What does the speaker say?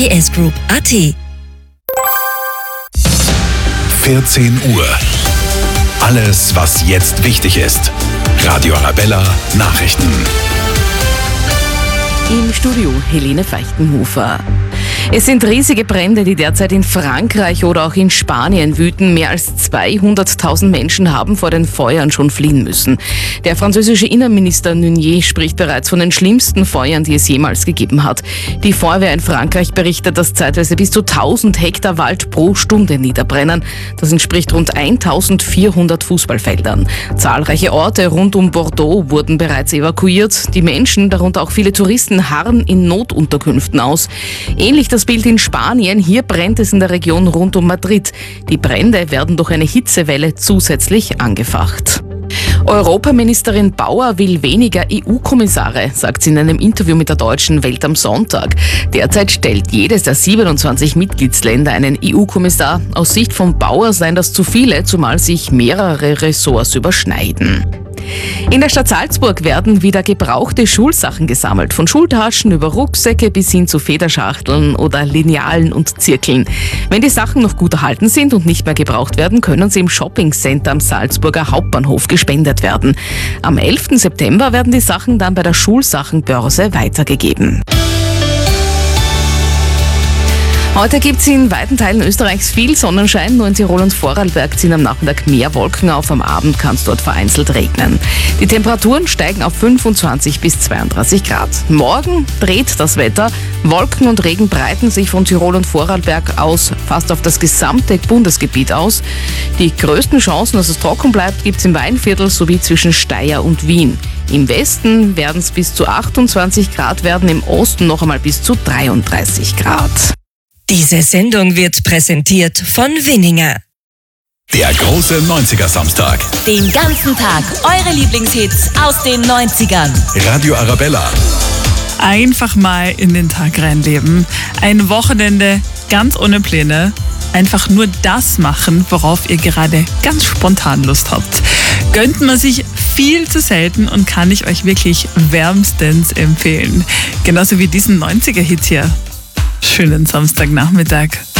dsgroup.at. 14 Uhr. Alles, was jetzt wichtig ist. Radio Arabella Nachrichten. Im Studio Helene Feichtenhofer. Es sind riesige Brände, die derzeit in Frankreich oder auch in Spanien wüten. Mehr als 200.000 Menschen haben vor den Feuern schon fliehen müssen. Der französische Innenminister Nunez spricht bereits von den schlimmsten Feuern, die es jemals gegeben hat. Die Feuerwehr in Frankreich berichtet, dass zeitweise bis zu 1000 Hektar Wald pro Stunde niederbrennen. Das entspricht rund 1400 Fußballfeldern. Zahlreiche Orte rund um Bordeaux wurden bereits evakuiert. Die Menschen, darunter auch viele Touristen, harren in Notunterkünften aus. Ähnlich das Bild in Spanien. Hier brennt es in der Region rund um Madrid. Die Brände werden durch eine Hitzewelle zusätzlich angefacht. Europaministerin Bauer will weniger EU-Kommissare, sagt sie in einem Interview mit der Deutschen Welt am Sonntag. Derzeit stellt jedes der 27 Mitgliedsländer einen EU-Kommissar. Aus Sicht von Bauer seien das zu viele, zumal sich mehrere Ressorts überschneiden. In der Stadt Salzburg werden wieder gebrauchte Schulsachen gesammelt. Von Schultaschen über Rucksäcke bis hin zu Federschachteln oder Linealen und Zirkeln. Wenn die Sachen noch gut erhalten sind und nicht mehr gebraucht werden, können sie im Shoppingcenter am Salzburger Hauptbahnhof gespendet werden. Am 11. September werden die Sachen dann bei der Schulsachenbörse weitergegeben. Heute gibt es in weiten Teilen Österreichs viel Sonnenschein, nur in Tirol und Vorarlberg ziehen am Nachmittag mehr Wolken auf, am Abend kann es dort vereinzelt regnen. Die Temperaturen steigen auf 25 bis 32 Grad. Morgen dreht das Wetter, Wolken und Regen breiten sich von Tirol und Vorarlberg aus fast auf das gesamte Bundesgebiet aus. Die größten Chancen, dass es trocken bleibt, gibt es im Weinviertel sowie zwischen Steyr und Wien. Im Westen werden es bis zu 28 Grad werden, im Osten noch einmal bis zu 33 Grad. Diese Sendung wird präsentiert von Winninger. Der große 90er Samstag. Den ganzen Tag eure Lieblingshits aus den 90ern. Radio Arabella. Einfach mal in den Tag reinleben. Ein Wochenende ganz ohne Pläne. Einfach nur das machen, worauf ihr gerade ganz spontan Lust habt. Gönnt man sich viel zu selten und kann ich euch wirklich wärmstens empfehlen. Genauso wie diesen 90er-Hit hier. Schönen Samstagnachmittag.